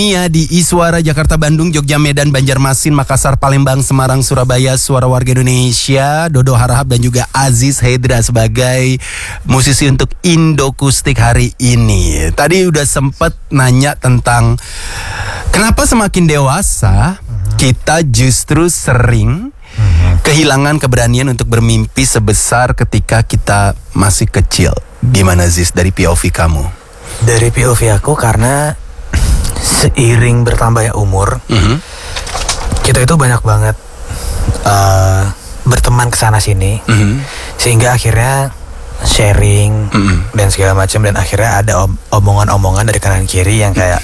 Nia di Iswara, Jakarta, Bandung, Jogja, Medan, Banjarmasin, Makassar, Palembang, Semarang, Surabaya, Suara Warga Indonesia, Dodo Harahap dan juga Aziz Hedra sebagai musisi untuk Indokustik hari ini. Tadi udah sempet nanya tentang kenapa semakin dewasa kita justru sering kehilangan keberanian untuk bermimpi sebesar ketika kita masih kecil. Gimana Ziz dari POV kamu? Dari POV aku karena seiring bertambahnya umur, kita itu banyak banget berteman kesana sini, sehingga akhirnya sharing dan segala macam, dan akhirnya ada omongan-omongan dari kanan kiri yang kayak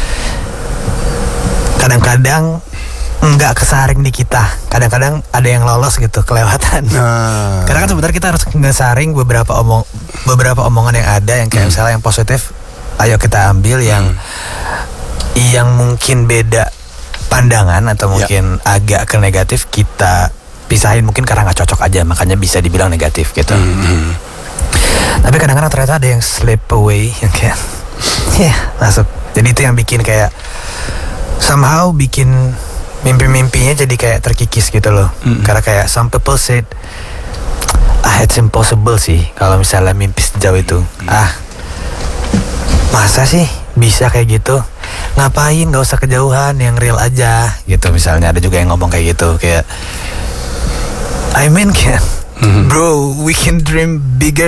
kadang-kadang nggak kesaring di kita, kadang-kadang ada yang lolos gitu, kelewatan. Karena kan sebenarnya kita harus ngesaring beberapa omongan yang ada, yang kayak misalnya yang positif, ayo kita ambil, yang mungkin beda pandangan atau mungkin agak ke negatif kita pisahin, mungkin karena nggak cocok aja, makanya bisa dibilang negatif gitu. Tapi kadang-kadang ternyata ada yang slip away, yang kayak masuk. Jadi itu yang bikin kayak somehow bikin mimpi-mimpinya jadi kayak terkikis gitu loh. Karena kayak some people said, it's impossible sih kalau misalnya mimpi sejauh itu. Masa sih bisa kayak gitu? Ngapain, gak usah kejauhan, yang real aja gitu. Misalnya ada juga yang ngomong kayak gitu, kayak I mean kan, bro, we can dream bigger